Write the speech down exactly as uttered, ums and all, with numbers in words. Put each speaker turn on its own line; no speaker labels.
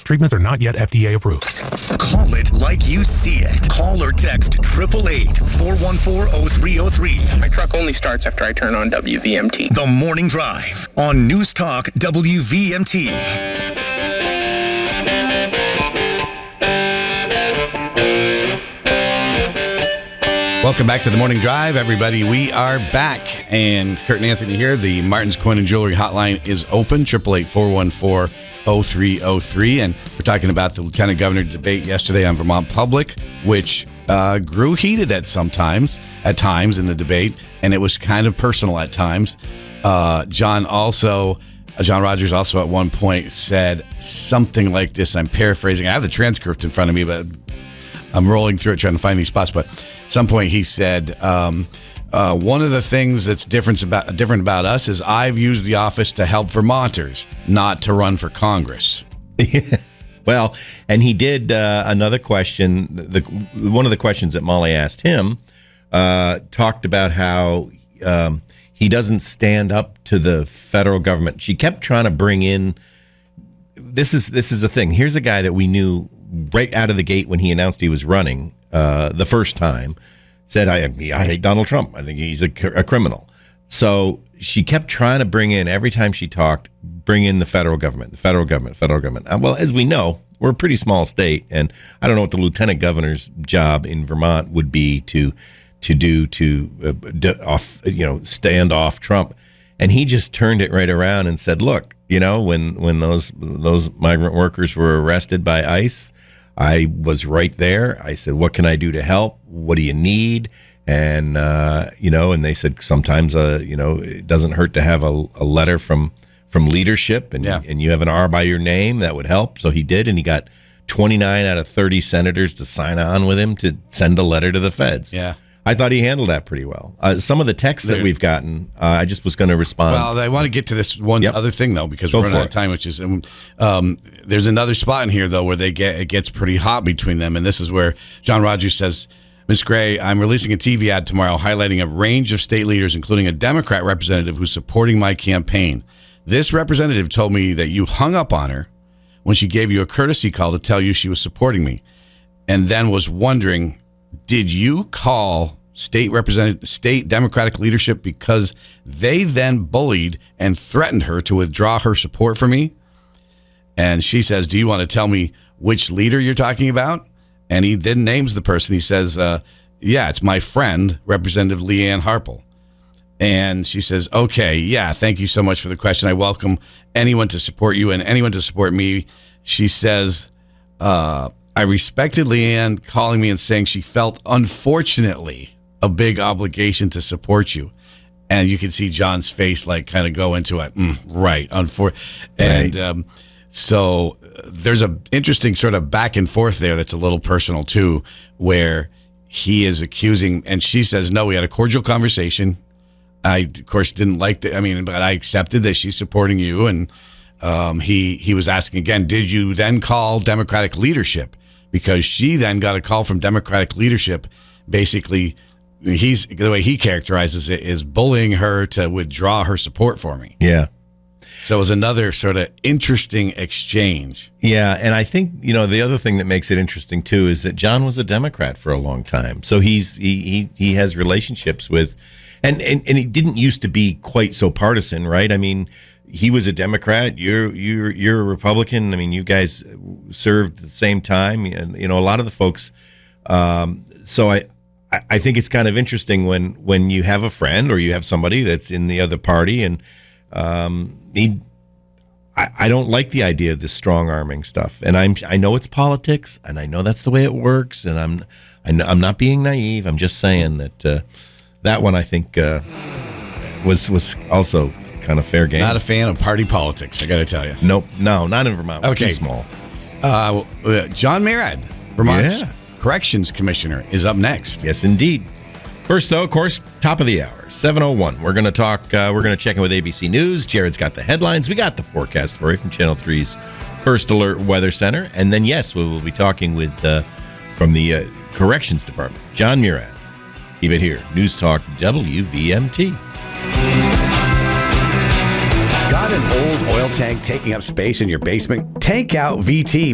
Treatments are not yet F D A approved.
Call it like you see it. Call or text eight eight eight, four one four, zero three zero three.
My truck only starts after I turn on W V M T.
The Morning Drive on News Talk W V M T.
Welcome back to the Morning Drive, everybody. We are back, and Kurt and Anthony here. The Martin's Coin and Jewelry Hotline is open, eight eight eight, four one four, zero three zero three, and we're talking about the Lieutenant Governor debate yesterday on Vermont Public, which uh, grew heated at sometimes, at times in the debate, and it was kind of personal at times. Uh, John also, uh, John Rogers also at one point said something like this. I'm paraphrasing. I have the transcript in front of me, but I'm rolling through it trying to find these spots. But at some point he said, um, uh, one of the things that's different about, different about us is I've used the office to help Vermonters, not to run for Congress.
Well, and he did uh, another question. The one of the questions that Molly asked him uh, talked about how um, he doesn't stand up to the federal government. She kept trying to bring in. This is this is a thing. Here's a guy that we knew right out of the gate when he announced he was running uh, the first time. Said, I, I hate Donald Trump. I think he's a, a criminal. So she kept trying to bring in, every time she talked, bring in the federal government, the federal government, federal government. Well, as we know, we're a pretty small state, and I don't know what the lieutenant governor's job in Vermont would be to to do to uh, off, you know, stand off Trump. And he just turned it right around and said, look, you know, when when those those migrant workers were arrested by ICE, I was right there. I said, what can I do to help? What do you need? And, uh, you know, and they said sometimes, uh, you know, it doesn't hurt to have a, a letter from from leadership, and,
yeah.
and you have an R by your name, that would help. So he did, and he got twenty-nine out of thirty senators to sign on with him to send a letter to the feds.
Yeah.
I thought he handled that pretty well. Uh, some of the texts that we've gotten, uh, I just was going to respond.
Well, I want to get to this one
Yep.
other thing, though, because
Go
we're running
for
out of
it.
time, which is um, um, there's another spot in here, though, where they get it gets pretty hot between them. And this is where John Rogers says, Miz Gray, I'm releasing a T V ad tomorrow highlighting a range of state leaders, including a Democrat representative who's supporting my campaign. This representative told me that you hung up on her when she gave you a courtesy call to tell you she was supporting me, and then was wondering, did you call state representative, state Democratic leadership because they then bullied and threatened her to withdraw her support for me? And she says, do you want to tell me which leader you're talking about? And he then names the person. He says, uh, yeah, it's my friend, Representative Leanne Harple. And she says, okay, yeah, thank you so much for the question. I welcome anyone to support you and anyone to support me. She says, uh, I respected Leanne calling me and saying she felt, unfortunately, a big obligation to support you. And you can see John's face like kind of go into it. Mm, right. Unfor- and
Right.
um, so uh, there's a interesting sort of back and forth there that's a little personal too, where he is accusing, and she says, no, we had a cordial conversation. I, of course, didn't like the, I mean, but I accepted that she's supporting you. And um, he, he was asking again, did you then call Democratic leadership? Because she then got a call from Democratic leadership, basically, he's the way he characterizes it is bullying her to withdraw her support for me.
Yeah.
So it was another sort of interesting exchange.
Yeah, and I think, you know, the other thing that makes it interesting too is that John was a Democrat for a long time. So he's he he, he has relationships with, and, and and he didn't used to be quite so partisan, right? I mean, he was a Democrat, you're you're you're a Republican. I mean, you guys served at the same time, and you know, a lot of the folks um so I I think it's kind of interesting when when you have a friend or you have somebody that's in the other party, and um, he, I, I don't like the idea of this strong arming stuff. And I'm I know it's politics, and I know that's the way it works. And I'm I know, I'm not being naive. I'm just saying that uh, that one I think uh, was was also kind of fair game.
Not a fan of party politics, I got to tell you.
Nope, no, not in Vermont. We're
Okay.
too small.
Uh, John Murad, Vermont's
Yeah.
Corrections Commissioner, is up next.
Yes, indeed. First, though, of course, top of the hour, seven oh one. We're going to talk, uh, we're going to check in with A B C News. Jared's got the headlines. We got the forecast for you from Channel three's First Alert Weather Center. And then, yes, we will be talking with, uh, from the uh, Corrections Department, John Murad. Keep it here. News Talk W V M T.
Got an old oil tank taking up space in your basement? Tank out V T